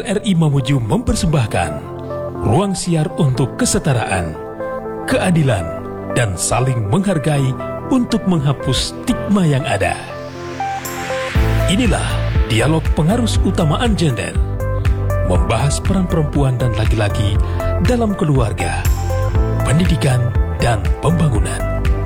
RRI Mamuju mempersembahkan ruang siar untuk kesetaraan, keadilan, dan saling menghargai untuk menghapus stigma yang ada. Inilah dialog pengarus utamaan gender, membahas peran perempuan dan laki-laki dalam keluarga, pendidikan, dan pembangunan.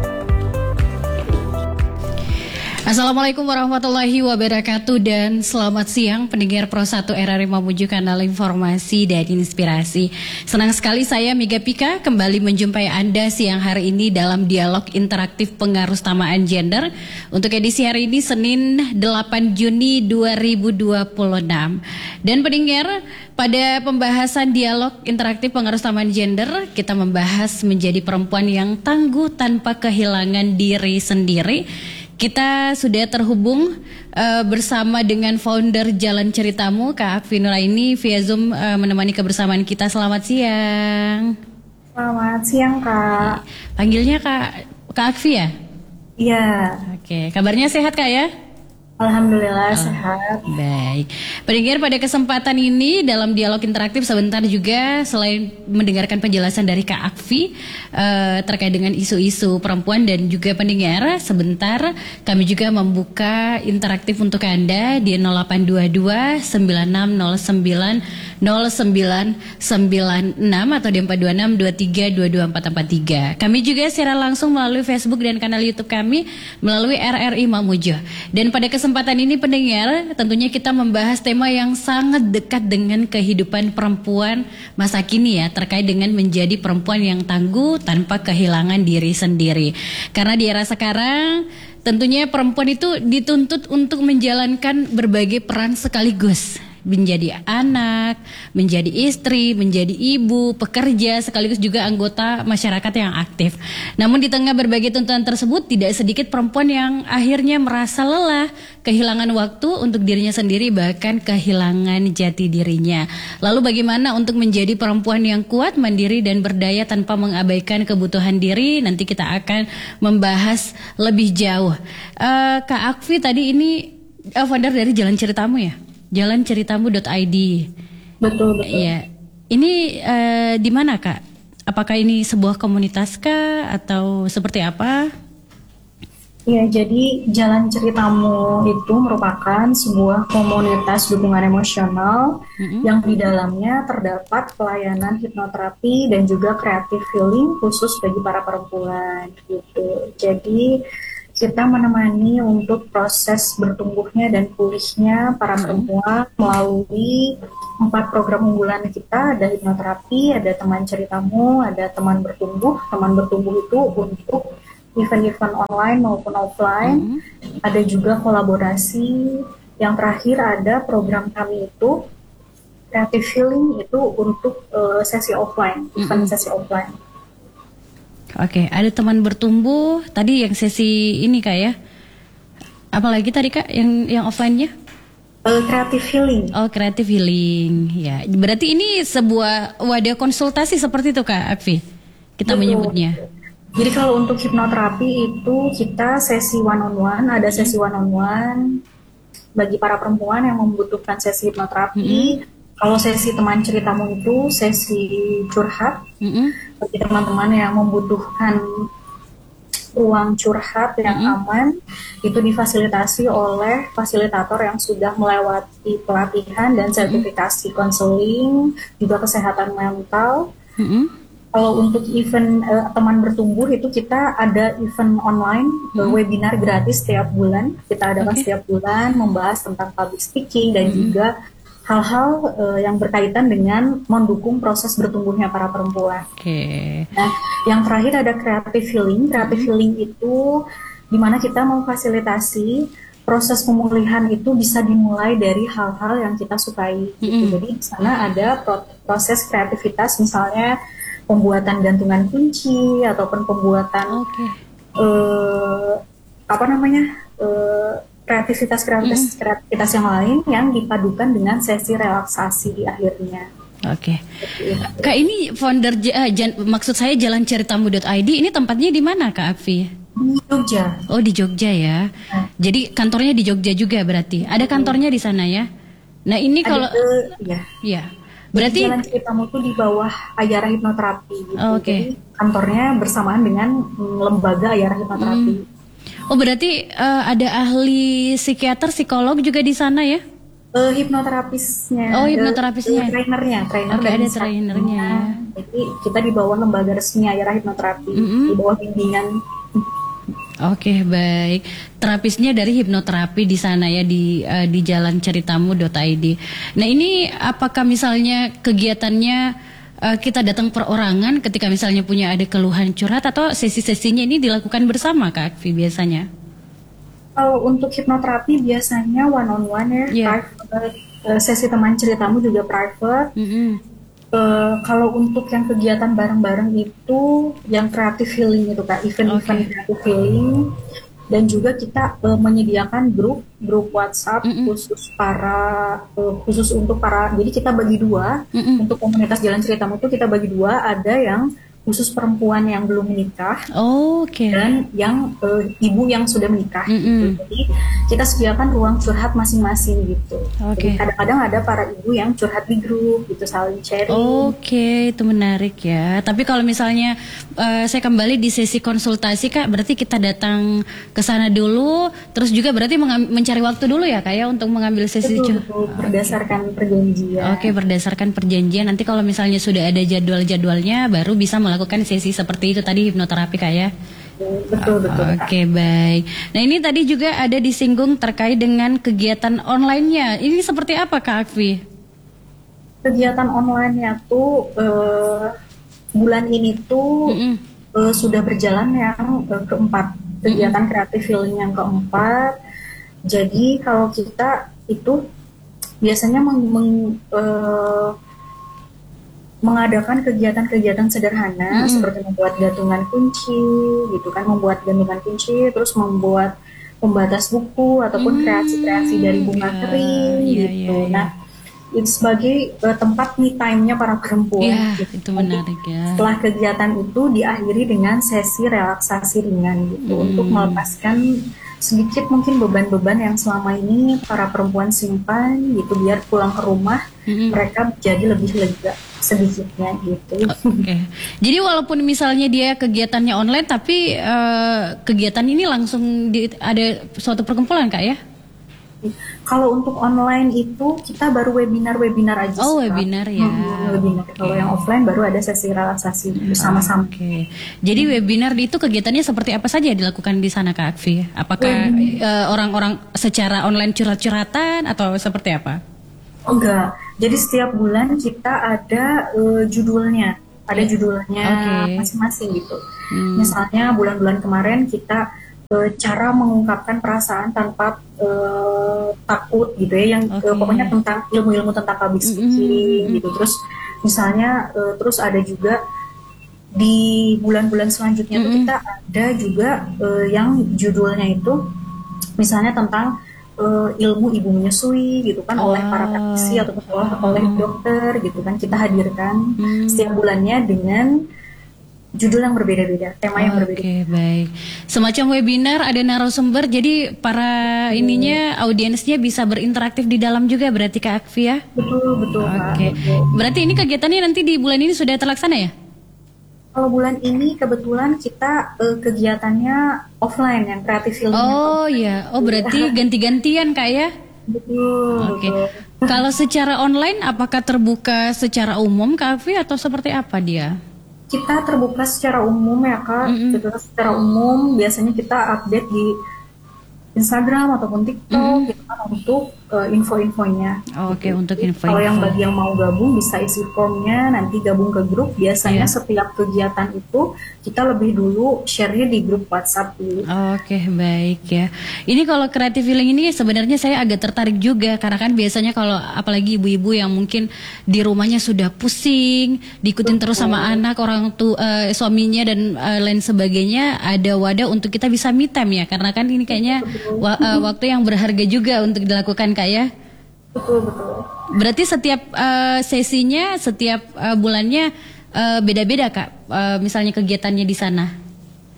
Assalamualaikum warahmatullahi wabarakatuh dan selamat siang pendengar Pro 1 RRI Mamuju, kanal informasi dan inspirasi. Senang sekali saya Mega Pika kembali menjumpai Anda siang hari ini dalam dialog interaktif pengarus utamaan gender. Untuk edisi hari ini Senin 8 Juni 2026. Dan pendengar, pada pembahasan dialog interaktif pengarus utamaan gender, kita membahas menjadi perempuan yang tangguh tanpa kehilangan diri sendiri. Kita sudah terhubung bersama dengan founder Jalan Ceritamu, Kak Akfi Nuraini, via Zoom menemani kebersamaan kita. Selamat siang. Selamat siang, Kak. Panggilnya Kak Akfi ya? Iya. Oke, kabarnya sehat Kak ya? Alhamdulillah sehat. Baik. Pendengar, pada kesempatan ini dalam dialog interaktif sebentar juga selain mendengarkan penjelasan dari Kak Akfi terkait dengan isu-isu perempuan dan juga pendengar, sebentar kami juga membuka interaktif untuk Anda di 0822 9609 0996 atau di 426 23 22 443. Kami juga secara langsung melalui Facebook dan kanal YouTube kami melalui RRI Mamuju. Dan pada kesempatan ini pendengar, tentunya kita membahas tema yang sangat dekat dengan kehidupan perempuan masa kini ya, terkait dengan menjadi perempuan yang tangguh tanpa kehilangan diri sendiri. Karena di era sekarang tentunya perempuan itu dituntut untuk menjalankan berbagai peran sekaligus. Menjadi anak, menjadi istri, menjadi ibu, pekerja, sekaligus juga anggota masyarakat yang aktif. Namun di tengah berbagai tuntutan tersebut, tidak sedikit perempuan yang akhirnya merasa lelah, kehilangan waktu untuk dirinya sendiri, bahkan kehilangan jati dirinya. Lalu bagaimana untuk menjadi perempuan yang kuat, mandiri, dan berdaya tanpa mengabaikan kebutuhan diri? Nanti kita akan membahas lebih jauh. Kak Akfi tadi ini founder dari Jalan Ceritamu ya? Jalanceritamu.id. Betul. Ya. Ini di mana Kak? Apakah ini sebuah komunitas kah atau seperti apa? Ya, jadi Jalan Ceritamu itu merupakan sebuah komunitas dukungan emosional yang di dalamnya terdapat pelayanan hipnoterapi dan juga creative healing khusus bagi para perempuan gitu. Jadi kita menemani untuk proses bertumbuhnya dan pulihnya para perempuan melalui 4 program unggulan kita. Ada hipnoterapi, ada teman ceritamu, ada teman bertumbuh. Teman bertumbuh itu untuk event-event online maupun offline. Ada juga kolaborasi. Yang terakhir ada program kami itu creative healing, itu untuk sesi offline, event sesi offline. Oke, ada teman bertumbuh. Tadi yang sesi ini Kak ya. Apalagi tadi Kak yang offline-nya? Creative healing. Oh, creative healing. Ya, berarti ini sebuah wadah konsultasi seperti itu Kak Akfi. Kita menyebutnya. Jadi kalau untuk hipnoterapi itu kita sesi one on one, ada sesi one on one bagi para perempuan yang membutuhkan sesi hipnoterapi. Kalau sesi teman ceritamu itu sesi curhat, bagi teman-teman yang membutuhkan ruang curhat yang aman, itu difasilitasi oleh fasilitator yang sudah melewati pelatihan dan sertifikasi konseling, juga kesehatan mental. Kalau untuk event teman bertumbuh itu kita ada event online, webinar gratis setiap bulan. Kita adakan setiap bulan membahas tentang public speaking dan juga hal-hal yang berkaitan dengan mendukung proses bertumbuhnya para perempuan. Nah, yang terakhir ada creative healing. Creative healing itu di mana kita memfasilitasi proses pemulihan itu bisa dimulai dari hal-hal yang kita sukai. Gitu. Jadi di sana ada proses kreativitas, misalnya pembuatan gantungan kunci ataupun pembuatan kreativitas yang lain yang dipadukan dengan sesi relaksasi di akhirnya. Kak, ini founder maksud saya Jalan Ceritamu.id ini tempatnya di mana Kak Akfi? Di Jogja. Oh, di Jogja ya. Jadi kantornya di Jogja juga berarti. Ada kantornya di sana ya? Nah ini kalau ya. Berarti Jalan Ceritamu tuh di bawah Ayara Hipnoterapi gitu. Oke. Jadi kantornya bersamaan dengan lembaga Ayara Hipnoterapi. Oh berarti ada ahli psikiater, psikolog juga di sana ya? Hipnoterapisnya. Oh, hipnoterapisnya. Trainer Oke, dan ada trainernya. Jadi kita di bawah lembaga resmi Ayara Hipnoterapi, di bawah bimbingan. Oke, baik. Terapisnya dari hipnoterapi di sana ya di Jalan Ceritamu.id. Nah, ini apakah misalnya kegiatannya kita datang perorangan ketika misalnya punya ada keluhan curhat atau sesi-sesinya ini dilakukan bersama Kak Akvi biasanya? Kalau untuk hipnoterapi biasanya one on one ya, private. Sesi teman ceritamu juga private. Kalau untuk yang kegiatan bareng-bareng itu yang creative healing itu Kak, event creative healing, dan juga kita menyediakan grup WhatsApp khusus untuk para, jadi kita bagi dua untuk komunitas Jalan Ceritamu itu kita bagi dua, ada yang khusus perempuan yang belum menikah dan yang ibu yang sudah menikah gitu. Jadi kita sediakan ruang curhat masing-masing gitu. Jadi kadang-kadang ada para ibu yang curhat di grup gitu, saling sharing. Itu menarik ya. Tapi kalau misalnya saya kembali di sesi konsultasi Kak, berarti kita datang ke sana dulu, terus juga berarti mencari waktu dulu ya Kak ya untuk mengambil sesi berdasarkan perjanjian. Berdasarkan perjanjian. Nanti kalau misalnya sudah ada jadwal-jadwalnya baru bisa melakukan sesi seperti itu tadi hipnoterapi Kak ya. Betul. Baik. Nah ini tadi juga ada disinggung terkait dengan kegiatan online-nya. Ini seperti apa Kak Akvi? Kegiatan online-nya tuh bulan ini tuh sudah berjalan yang keempat. Kegiatan kreatif healing yang keempat. Jadi kalau kita itu biasanya mengadakan kegiatan-kegiatan sederhana seperti membuat gantungan kunci gitu kan, membuat gantungan kunci, terus membuat pembatas buku ataupun kreasi-kreasi dari bunga kering gitu. Nah, itu sebagai tempat me time-nya para perempuan. Itu menarik ya. Setelah kegiatan itu diakhiri dengan sesi relaksasi ringan gitu untuk melepaskan sedikit mungkin beban-beban yang selama ini para perempuan simpan gitu, biar pulang ke rumah mereka jadi lebih lega sedikitnya gitu. Jadi walaupun misalnya dia kegiatannya online, tapi kegiatan ini langsung ada suatu perkumpulan Kak ya? Kalau untuk online itu kita baru webinar aja. Webinar ya. Webinar. Kalau yang offline baru ada sesi relaksasi bersama-sama. Jadi webinar itu kegiatannya seperti apa saja dilakukan di sana Kak Akvi? Apakah orang-orang secara online curhat-curhatan atau seperti apa? Enggak. Jadi setiap bulan kita ada judulnya. Ada judulnya masing-masing gitu. Misalnya bulan-bulan kemarin kita cara mengungkapkan perasaan tanpa takut gitu ya, yang pokoknya tentang ilmu-ilmu tentang public speaking gitu. Terus misalnya terus ada juga di bulan-bulan selanjutnya tuh kita ada juga yang judulnya itu misalnya tentang ilmu ibu menyusui gitu kan, oleh para praktisi atau oleh dokter gitu kan, kita hadirkan setiap bulannya dengan judul yang berbeda-beda, tema yang berbeda. Baik. Semacam webinar, ada narasumber, jadi para audiensnya bisa berinteraktif di dalam juga berarti Kak Akvi ya? Betul. Berarti ini kegiatannya nanti di bulan ini sudah terlaksana ya? Kalau bulan ini kebetulan kita kegiatannya offline yang kreatif healing. Berarti ganti-gantian Kak ya? Betul. Kalau secara online apakah terbuka secara umum Kak Akvi atau seperti apa dia? Kita terbuka secara umum ya Kak, secara umum biasanya kita update di Instagram ataupun TikTok gitu kan, untuk info-infonya. Untuk info. Kalau yang bagi yang mau gabung bisa isi formnya, nanti gabung ke grup. Biasanya setiap kegiatan itu kita lebih dulu share-nya di grup WhatsApp dulu. Baik ya. Ini kalau creative healing ini sebenarnya saya agak tertarik juga, karena kan biasanya kalau apalagi ibu-ibu yang mungkin di rumahnya sudah pusing, diikutin terus sama anak, orang tua, suaminya dan lain sebagainya, ada wadah untuk kita bisa me time ya, karena kan ini kayaknya waktu yang berharga juga untuk dilakukan Kak ya. Betul. Berarti setiap sesinya, setiap bulannya beda-beda Kak, misalnya kegiatannya di sana.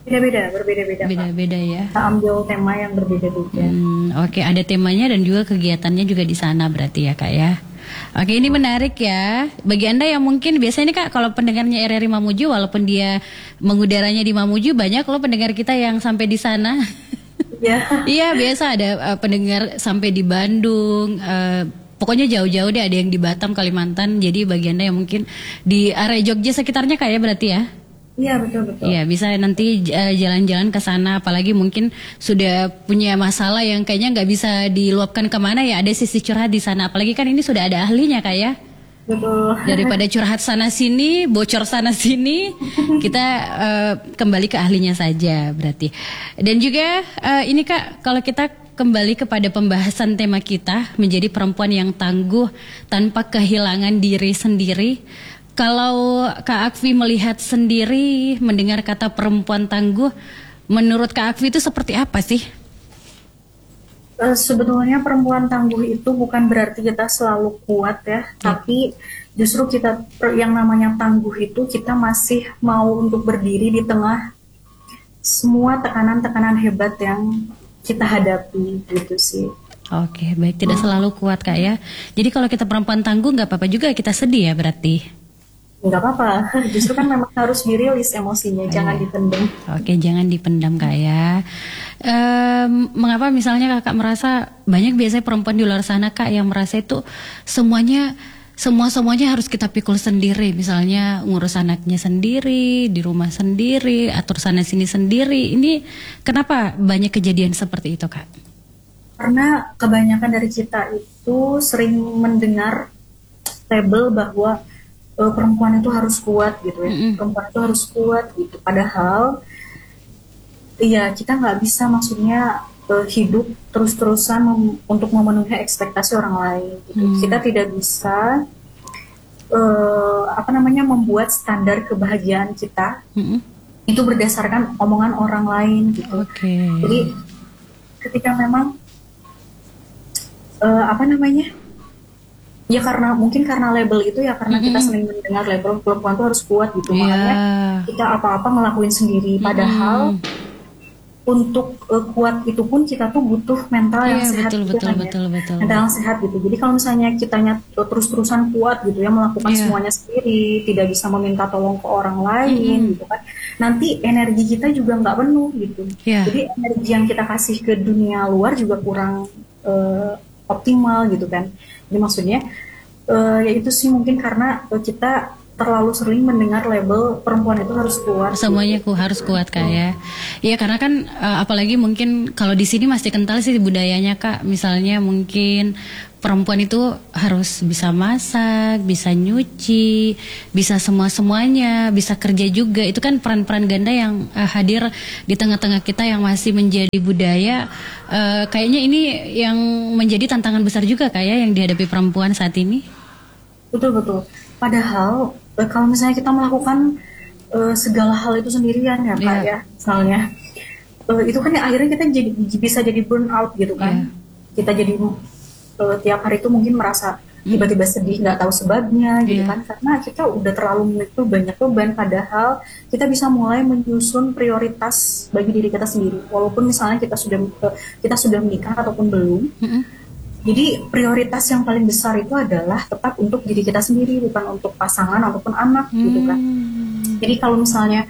Berbeda-beda, Kak. Beda-beda ya. Kita ambil tema yang berbeda-beda. Oke, ada temanya dan juga kegiatannya juga di sana berarti ya Kak ya. Oke, ini menarik ya. Bagi Anda yang mungkin biasanya nih Kak, kalau pendengarnya RRI Mamuju, walaupun dia mengudaranya di Mamuju, banyak loh pendengar kita yang sampai di sana. Iya. Iya, biasa ada pendengar sampai di Bandung. Pokoknya jauh-jauh deh, ada yang di Batam, Kalimantan. Jadi bagi Anda yang mungkin di area Jogja sekitarnya Kak ya berarti ya. Iya, betul. Iya, bisa nanti jalan-jalan ke sana, apalagi mungkin sudah punya masalah yang kayaknya nggak bisa diluapkan kemana ya, ada sisi curhat di sana. Apalagi kan ini sudah ada ahlinya Kak ya. Betul. Daripada curhat sana sini, bocor sana sini, kita kembali ke ahlinya saja berarti. Dan juga ini Kak, kalau kita kembali kepada pembahasan tema kita menjadi perempuan yang tangguh tanpa kehilangan diri sendiri. Kalau Kak Akvi melihat sendiri, mendengar kata perempuan tangguh, menurut Kak Akvi itu seperti apa sih? Sebetulnya perempuan tangguh itu bukan berarti kita selalu kuat ya, tapi justru kita yang namanya tangguh itu kita masih mau untuk berdiri di tengah semua tekanan-tekanan hebat yang kita hadapi gitu sih. Oke, baik, tidak selalu kuat Kak ya. Jadi kalau kita perempuan tangguh nggak apa-apa juga kita sedih ya berarti? Nggak apa-apa, justru kan memang harus dirilis emosinya, jangan dipendam. Oke, jangan dipendam Kak ya. Mengapa misalnya Kakak merasa banyak biasanya perempuan di luar sana Kak yang merasa itu semuanya harus kita pikul sendiri, misalnya ngurus anaknya sendiri, di rumah sendiri, atur sana sini sendiri. Ini kenapa banyak kejadian seperti itu Kak? Karena kebanyakan dari kita itu sering mendengar label bahwa perempuan itu harus kuat gitu ya, perempuan itu harus kuat gitu. Padahal, ya kita nggak bisa maksudnya hidup terus-terusan untuk memenuhi ekspektasi orang lain. Gitu. Kita tidak bisa membuat standar kebahagiaan kita itu berdasarkan omongan orang lain gitu. Jadi ketika memang ya karena label itu ya, karena kita sering mendengar label perempuan itu harus kuat gitu, makanya kita apa-apa ngelakuin sendiri, padahal untuk kuat itu pun kita tuh butuh mental yang sehat, betul. mental yang sehat gitu. Jadi kalau misalnya kitanya terus-terusan kuat gitu ya, melakukan semuanya sendiri, tidak bisa meminta tolong ke orang lain gitu kan, nanti energi kita juga nggak penuh gitu. Jadi energi yang kita kasih ke dunia luar juga kurang optimal gitu kan. Jadi maksudnya ya itu sih mungkin karena kita terlalu sering mendengar label perempuan itu harus kuat. Semuanya harus kuat Kak ya. Iya, karena kan apalagi mungkin kalau di sini masih kental sih budayanya Kak. Misalnya mungkin perempuan itu harus bisa masak, bisa nyuci, bisa semuanya, bisa kerja juga. Itu kan peran-peran ganda yang hadir di tengah-tengah kita yang masih menjadi budaya. Kayaknya ini yang menjadi tantangan besar juga Kak ya yang dihadapi perempuan saat ini. Betul. Padahal kalau misalnya kita melakukan segala hal itu sendirian ya Kak ya, misalnya itu kan ya, akhirnya kita bisa jadi burn out gitu kan. Kita jadi tiap hari itu mungkin merasa tiba-tiba sedih, nggak tahu sebabnya gitu kan, karena kita udah terlalu memikul banyak beban, padahal kita bisa mulai menyusun prioritas bagi diri kita sendiri, walaupun misalnya kita sudah menikah ataupun belum. Jadi prioritas yang paling besar itu adalah tetap untuk diri kita sendiri, bukan untuk pasangan ataupun anak gitu kan. Jadi kalau misalnya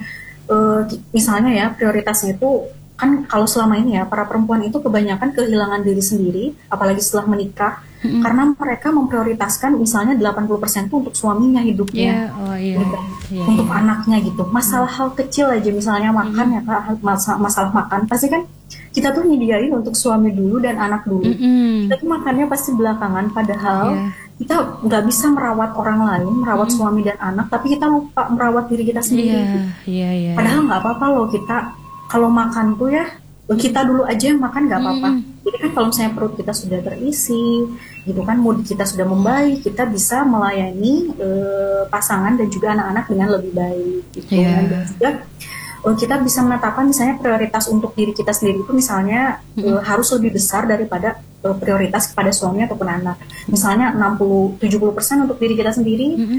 ya prioritasnya itu kan, kalau selama ini ya para perempuan itu kebanyakan kehilangan diri sendiri, apalagi setelah menikah, karena mereka memprioritaskan misalnya 80% itu untuk suaminya hidupnya, untuk anaknya gitu. Masalah hal kecil aja misalnya makan ya Kak, masalah makan pasti kan kita tuh nyediain untuk suami dulu dan anak dulu. Kita tuh makannya pasti belakangan, padahal kita nggak bisa merawat orang lain, merawat suami dan anak, tapi kita lupa merawat diri kita sendiri. Padahal nggak apa-apa loh, kita kalau makan tuh ya kita dulu aja makan nggak apa-apa. Jadi kan kalau misalnya perut kita sudah terisi, gitu kan, mood kita sudah membaik, kita bisa melayani pasangan dan juga anak-anak dengan lebih baik. Gitu. Dan juga kita bisa menetapkan misalnya prioritas untuk diri kita sendiri itu misalnya harus lebih besar daripada prioritas kepada suami ataupun anak. Misalnya 60-70% untuk diri kita sendiri,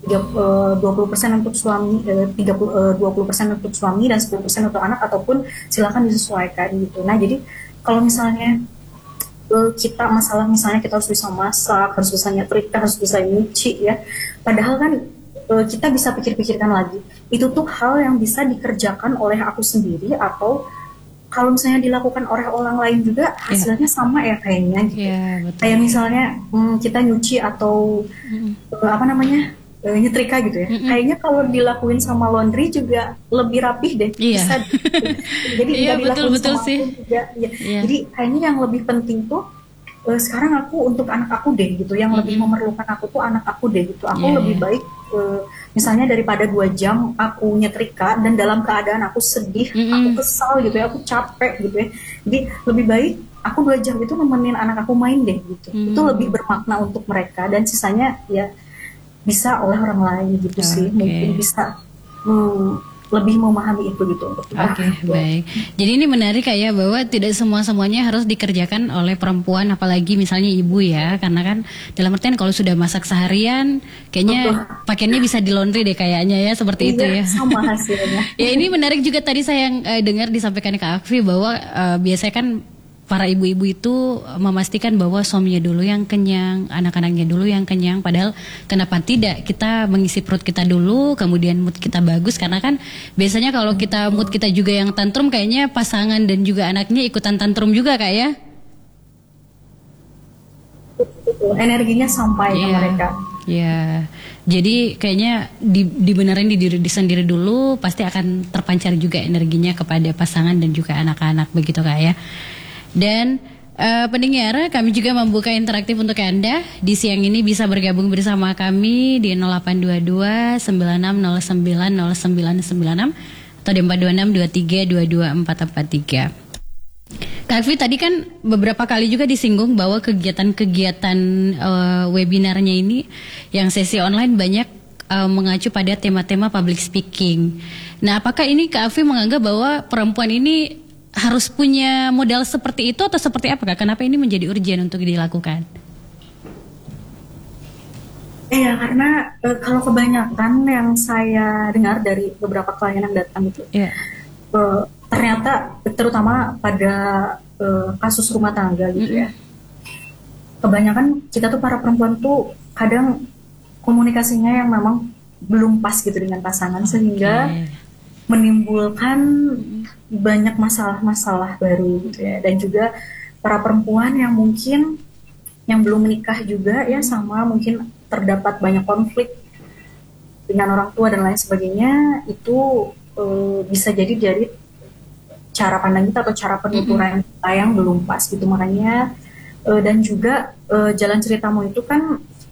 20% untuk suami, 20% untuk suami dan 10% untuk anak, ataupun silakan disesuaikan gitu. Nah jadi kalau misalnya kita masalah misalnya kita harus bisa masak, harus bisa nyetrika, harus bisa nyuci ya, padahal kan kita bisa pikir-pikirkan lagi, itu tuh hal yang bisa dikerjakan oleh aku sendiri, atau kalau misalnya dilakukan oleh orang lain juga hasilnya sama ya kayaknya gitu. Kayak misalnya kita nyuci atau nyetrika gitu ya. Kayaknya kalau dilakuin sama laundry juga lebih rapih deh. Bisa. Jadi nggak dilakuin sama aku juga. Jadi kayaknya yang lebih penting tuh sekarang aku untuk anak aku deh gitu. Yang lebih memerlukan aku tuh anak aku deh gitu. Aku lebih baik misalnya daripada 2 jam aku nyetrika dan dalam keadaan aku sedih, aku kesal gitu ya, aku capek gitu ya. Jadi lebih baik aku 2 jam itu nemenin anak aku main deh gitu. Itu lebih bermakna untuk mereka, dan sisanya ya bisa oleh orang lain gitu sih. Mungkin bisa lebih memahami itu gitu. Baik. Jadi ini menarik kayak bahwa tidak semuanya harus dikerjakan oleh perempuan, apalagi misalnya ibu ya, karena kan dalam artian kalau sudah masak seharian kayaknya pakaiannya bisa di laundry deh kayaknya ya, seperti itu ya. Sama hasilnya. Ya ini menarik juga tadi saya yang dengar disampaikan ke Akfi bahwa biasanya kan para ibu-ibu itu memastikan bahwa suaminya dulu yang kenyang, anak-anaknya dulu yang kenyang. Padahal kenapa tidak kita mengisi perut kita dulu, kemudian mood kita bagus. Karena kan biasanya kalau kita mood kita juga yang tantrum, kayaknya pasangan dan juga anaknya ikutan tantrum juga Kak ya. Energinya sampai ke mereka. Ya, jadi kayaknya dibenerin di diri sendiri dulu, pasti akan terpancar juga energinya kepada pasangan dan juga anak-anak, begitu Kak ya. Dan pendengar, kami juga membuka interaktif untuk Anda. Di siang ini bisa bergabung bersama kami di 0822 9609 0996 atau di 426 23 22 443. Kak Akfi tadi kan beberapa kali juga disinggung bahwa kegiatan-kegiatan webinarnya ini yang sesi online banyak mengacu pada tema-tema public speaking. Nah, apakah ini Kak Akfi menganggap bahwa perempuan ini harus punya modal seperti itu atau seperti apa Kak? Kenapa ini menjadi urgent untuk dilakukan? Iya, karena kalau kebanyakan yang saya dengar dari beberapa klien yang datang itu, ternyata terutama pada kasus rumah tangga gitu ya, kebanyakan kita tuh para perempuan tuh kadang komunikasinya yang memang belum pas gitu dengan pasangan, sehingga menimbulkan banyak masalah-masalah baru gitu ya. Dan juga para perempuan yang mungkin yang belum menikah juga ya, sama mungkin terdapat banyak konflik dengan orang tua dan lain sebagainya, itu bisa jadi dari cara pandang kita atau cara penuturan kita yang belum pas gitu. Makanya dan juga jalan ceritamu itu kan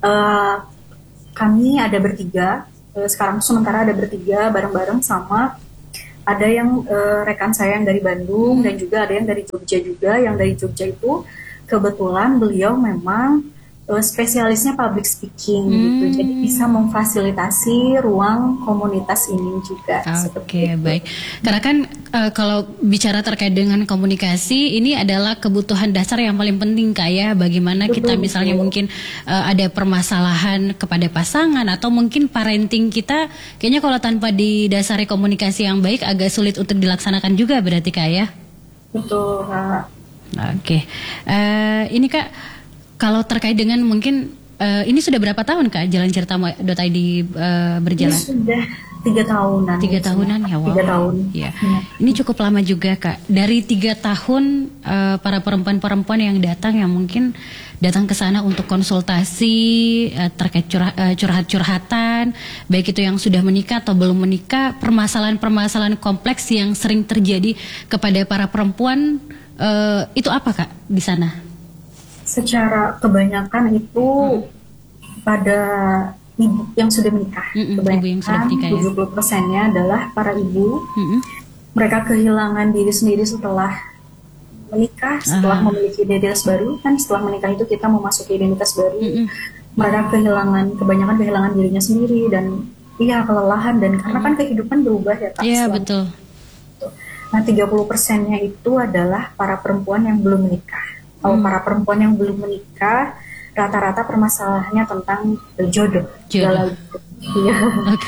kami ada bertiga, sekarang sementara ada bertiga bareng-bareng, sama ada yang rekan saya yang dari Bandung dan juga ada yang dari Jogja juga. Yang dari Jogja itu kebetulan beliau memang spesialisnya public speaking gitu, jadi bisa memfasilitasi ruang komunitas ini juga. Oke, baik. Karena kan kalau bicara terkait dengan komunikasi, ini adalah kebutuhan dasar yang paling penting Kak ya. Bagaimana kita misalnya mungkin ada permasalahan kepada pasangan atau mungkin parenting kita, kayaknya kalau tanpa didasari komunikasi yang baik agak sulit untuk dilaksanakan juga berarti Kak ya. Betul Kak. Oke, ini Kak, kalau terkait dengan mungkin ini sudah berapa tahun Kak Jalan Cerita.id berjalan? Ini sudah 3 tahunan. 3 tahunan ya, wow. 3 tahun. Ya. Ini cukup lama juga Kak. Dari 3 tahun para perempuan-perempuan yang datang, yang mungkin datang ke sana untuk konsultasi terkait curhat-curhatan, baik itu yang sudah menikah atau belum menikah, permasalahan-permasalahan kompleks yang sering terjadi kepada para perempuan, itu apa Kak di sana? Secara kebanyakan itu pada ibu yang sudah menikah. Kebanyakan 70%-nya adalah para ibu. Mereka kehilangan diri sendiri setelah menikah, setelah memiliki identitas baru. Kan setelah menikah itu kita memasuki identitas baru. Mereka kebanyakan kehilangan dirinya sendiri dan kelelahan, dan karena kan kehidupan berubah ya Kak. Iya, betul. Nah, 30%-nya itu adalah para perempuan yang belum menikah. Kalau para perempuan yang belum menikah, rata-rata permasalahannya tentang jodoh. Jodoh. Iya. Oke.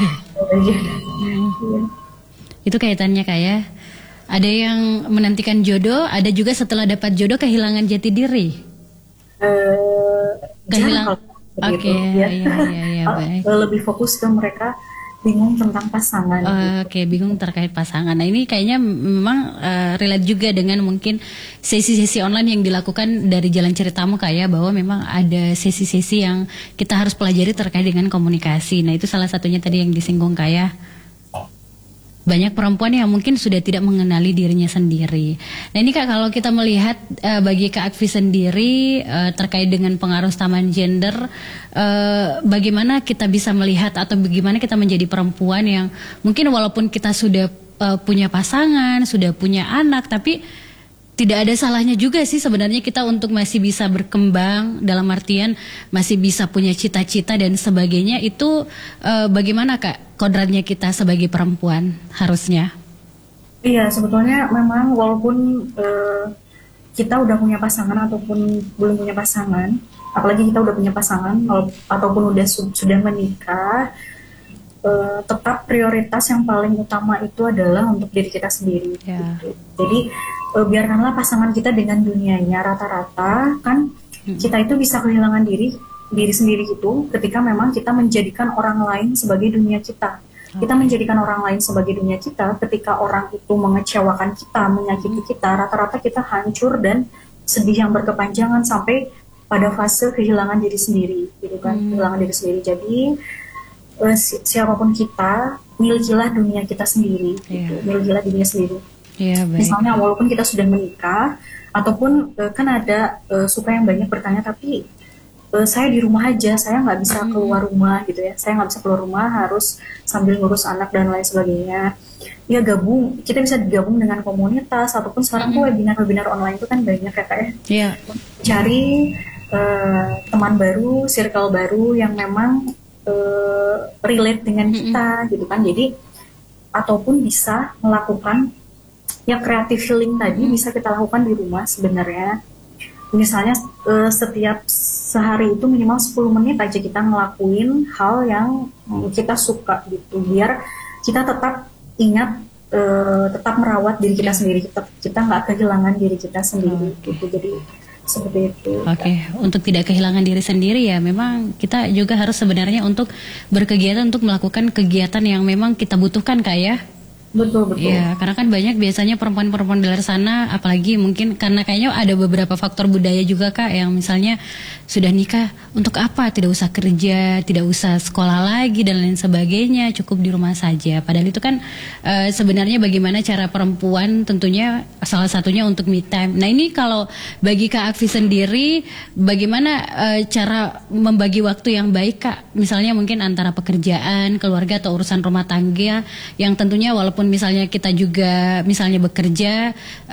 Iya. Itu kaitannya Kak ya. Ada yang menantikan jodoh, ada juga setelah dapat jodoh kehilangan jati diri. Kehilangan. Oke, iya, baik. Lebih fokus ke mereka bingung tentang pasangan. Oke, bingung terkait pasangan. Nah ini kayaknya memang relate juga dengan mungkin sesi-sesi online yang dilakukan dari Jalan Ceritamu Kak ya, bahwa memang ada sesi-sesi yang kita harus pelajari terkait dengan komunikasi. Nah itu salah satunya tadi yang disinggung Kak ya. Banyak perempuan yang mungkin sudah tidak mengenali dirinya sendiri. Nah ini Kak, kalau kita melihat bagi Kak Akvi sendiri terkait dengan pengaruh taman gender, bagaimana kita bisa melihat atau bagaimana kita menjadi perempuan yang mungkin walaupun kita sudah punya pasangan, sudah punya anak, tapi tidak ada salahnya juga sih sebenarnya kita untuk masih bisa berkembang, dalam artian masih bisa punya cita-cita dan sebagainya. Itu bagaimana Kak kodratnya kita sebagai perempuan harusnya? Iya, sebetulnya memang walaupun kita udah punya pasangan ataupun belum punya pasangan, apalagi kita udah punya pasangan ataupun sudah menikah, tetap prioritas yang paling utama itu adalah untuk diri kita sendiri. Gitu. Jadi biarkanlah pasangan kita dengan dunianya. Rata-rata kan kita itu bisa kehilangan diri sendiri itu ketika memang kita menjadikan orang lain sebagai dunia kita. Kita menjadikan orang lain sebagai dunia kita ketika orang itu mengecewakan kita, menyakiti kita, rata-rata kita hancur dan sedih yang berkepanjangan sampai pada fase kehilangan diri sendiri, gitu kan, kehilangan diri sendiri. Jadi siapapun kita, milikilah dunia kita sendiri, gitu. Milikilah dunia sendiri. Misalnya walaupun kita sudah menikah, ataupun kan ada suka yang banyak bertanya, tapi saya di rumah aja, saya nggak bisa keluar rumah gitu ya, saya nggak bisa keluar rumah, harus sambil ngurus anak dan lain sebagainya. Ya kita bisa gabung dengan komunitas, ataupun sekarang tuh webinar online itu kan banyak ya Kak ya. Cari teman baru, circle baru yang memang relate dengan kita gitu kan. Jadi ataupun bisa melakukan ya creative healing tadi bisa kita lakukan di rumah sebenarnya. Misalnya setiap sehari itu minimal 10 menit aja kita ngelakuin hal yang kita suka gitu, biar kita tetap ingat, tetap merawat diri kita sendiri, kita nggak kehilangan diri kita sendiri gitu. Jadi seperti itu. Untuk tidak kehilangan diri sendiri ya memang kita juga harus sebenarnya untuk berkegiatan, untuk melakukan kegiatan yang memang kita butuhkan Kak ya. Betul. Ya, karena kan banyak biasanya perempuan-perempuan di luar sana, apalagi mungkin karena kayaknya ada beberapa faktor budaya juga Kak, yang misalnya sudah nikah untuk apa, tidak usah kerja, tidak usah sekolah lagi dan lain sebagainya, cukup di rumah saja. Padahal itu kan sebenarnya bagaimana cara perempuan tentunya salah satunya untuk me time. Nah ini kalau bagi Kak Akvi sendiri, bagaimana cara membagi waktu yang baik Kak? Misalnya mungkin antara pekerjaan, keluarga atau urusan rumah tangga, yang tentunya walaupun misalnya kita juga misalnya bekerja,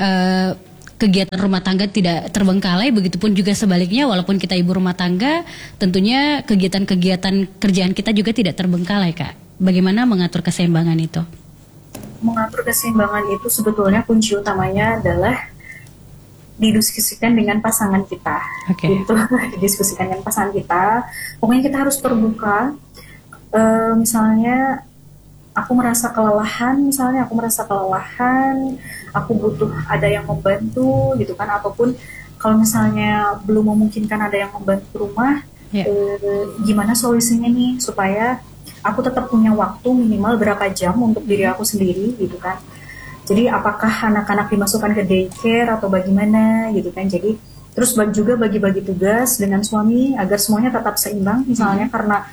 kegiatan rumah tangga tidak terbengkalai, begitupun juga sebaliknya walaupun kita ibu rumah tangga, tentunya kegiatan-kegiatan kerjaan kita juga tidak terbengkalai Kak. Bagaimana mengatur keseimbangan itu? Mengatur keseimbangan itu sebetulnya kunci utamanya adalah didiskusikan dengan pasangan kita. Gitu, didiskusikan dengan pasangan kita. Pokoknya kita harus terbuka. Misalnya aku merasa kelelahan, aku butuh ada yang membantu gitu kan, ataupun kalau misalnya belum memungkinkan ada yang membantu rumah, gimana solusinya nih supaya aku tetap punya waktu minimal berapa jam untuk diri aku sendiri gitu kan. Jadi apakah anak-anak dimasukkan ke daycare atau bagaimana gitu kan. Jadi terus juga bagi-bagi tugas dengan suami agar semuanya tetap seimbang. Misalnya karena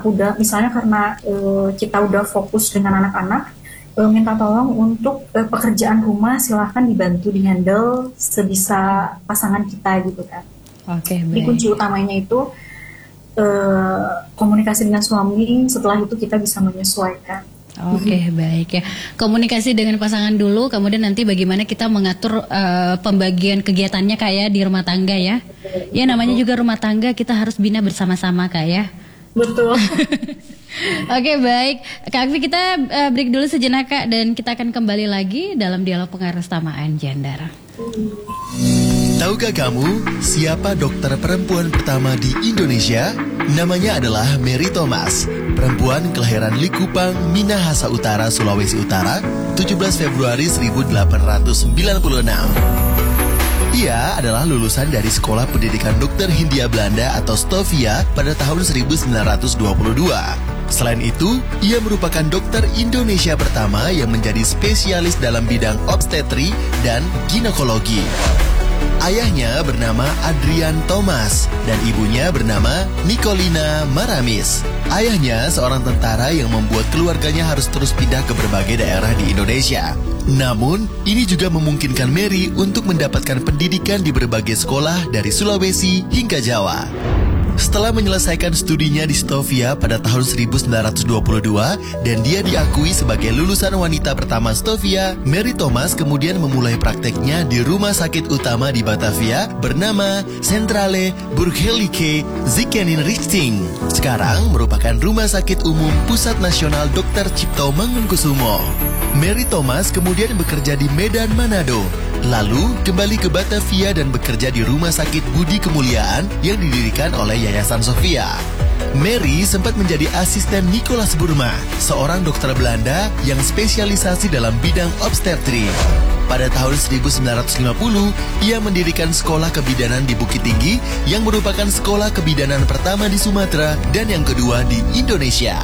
kita udah fokus dengan anak-anak, minta tolong untuk pekerjaan rumah silahkan dibantu di-handle sebisa pasangan kita gitu kan. Jadi kunci utamanya itu komunikasi dengan suami, setelah itu kita bisa menyesuaikan. Baik ya. Komunikasi dengan pasangan dulu, kemudian nanti bagaimana kita mengatur pembagian kegiatannya Kak ya di rumah tangga ya. Ya namanya juga rumah tangga, kita harus bina bersama-sama Kak ya. Betul. Baik. Kak Akvi, kita break dulu sejenak Kak, dan kita akan kembali lagi dalam dialog pengaruh tamaan gender. Tahukah kamu siapa dokter perempuan pertama di Indonesia? Namanya adalah Mary Thomas, perempuan kelahiran Likupang, Minahasa Utara, Sulawesi Utara, 17 Februari 1896. Ia adalah lulusan dari Sekolah Pendidikan Dokter Hindia Belanda atau Stovia pada tahun 1922. Selain itu, ia merupakan dokter Indonesia pertama yang menjadi spesialis dalam bidang obstetri dan ginekologi. Ayahnya bernama Adrian Thomas dan ibunya bernama Nicolina Maramis. Ayahnya seorang tentara yang membuat keluarganya harus terus pindah ke berbagai daerah di Indonesia. Namun, ini juga memungkinkan Mary untuk mendapatkan pendidikan di berbagai sekolah dari Sulawesi hingga Jawa. Setelah menyelesaikan studinya di Stovia pada tahun 1922 dan dia diakui sebagai lulusan wanita pertama Stovia, Mary Thomas kemudian memulai prakteknya di rumah sakit utama di Batavia bernama Centrale Burgerlijke Ziekenhuis. Sekarang merupakan rumah sakit umum Pusat Nasional Dr. Cipto Mangunkusumo. Mary Thomas kemudian bekerja di Medan, Manado. Lalu kembali ke Batavia dan bekerja di Rumah Sakit Budi Kemuliaan yang didirikan oleh Yayasan Sofia. Mary sempat menjadi asisten Nicolas Burma, seorang dokter Belanda yang spesialisasi dalam bidang obstetri. Pada tahun 1950, ia mendirikan sekolah kebidanan di Bukit Tinggi yang merupakan sekolah kebidanan pertama di Sumatera dan yang kedua di Indonesia.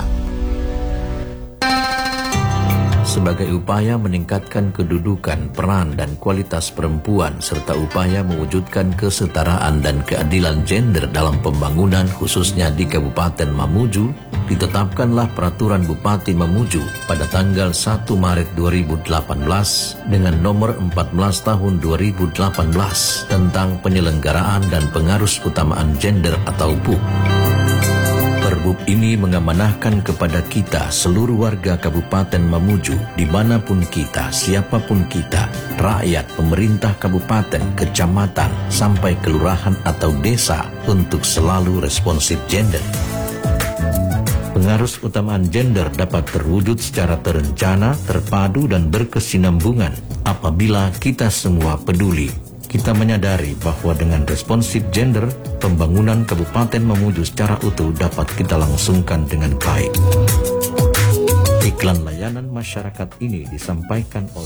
Sebagai upaya meningkatkan kedudukan, peran, dan kualitas perempuan serta upaya mewujudkan kesetaraan dan keadilan gender dalam pembangunan khususnya di Kabupaten Mamuju, ditetapkanlah Peraturan Bupati Mamuju pada tanggal 1 Maret 2018 dengan nomor 14 tahun 2018 tentang penyelenggaraan dan pengarus utamaan gender atau PUG. Perbub ini mengamanahkan kepada kita seluruh warga Kabupaten Mamuju, dimanapun kita, siapapun kita, rakyat, pemerintah kabupaten, kecamatan, sampai kelurahan atau desa untuk selalu responsif gender. Pengarus utamaan gender dapat terwujud secara terencana, terpadu, dan berkesinambungan apabila kita semua peduli. Kita menyadari bahwa dengan responsif gender, pembangunan Kabupaten Mamuju secara utuh dapat kita langsungkan dengan baik. Iklan layanan masyarakat ini disampaikan oleh